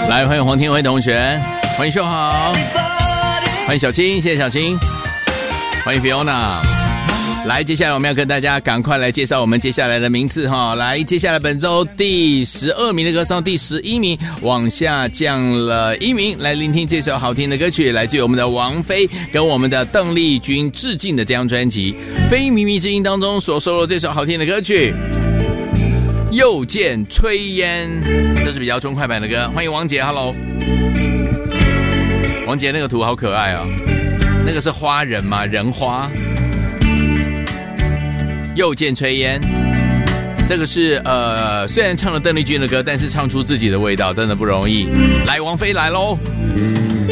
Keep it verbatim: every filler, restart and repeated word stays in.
来，欢迎黄天惠同学，欢迎秀豪，欢迎小青，谢谢小青，欢迎 Fiona。来，接下来我们要跟大家赶快来介绍我们接下来的名次哈。来，接下来本周第十二名的歌上第十一名往下降了一名，来聆听这首好听的歌曲，来自于我们的王菲跟我们的邓丽君致敬的这张专辑《非靡靡之音》当中所收录这首好听的歌曲《又见炊烟》，这是比较中快版的歌。欢迎王姐 ，Hello， 王姐那个图好可爱哦，那个是花人吗？人花。又见炊烟，这个是呃，虽然唱了邓丽君的歌，但是唱出自己的味道真的不容易。来，王菲来喽！